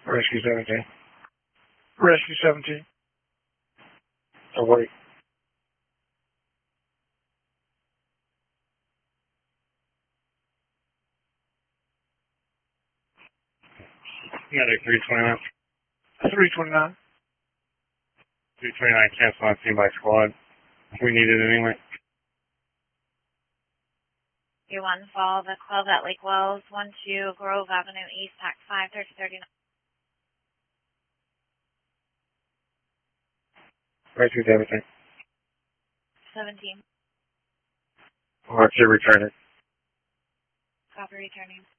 Rescue 17. Rescue 17. Awake. Medic 329. 329. 329, cancel on scene by squad. We need it anyway. You one follow the 12 at Lake Wells, 12 Grove Avenue East, Pack 5, 3039. Rescue 17. 17. Archer returning. Copy returning.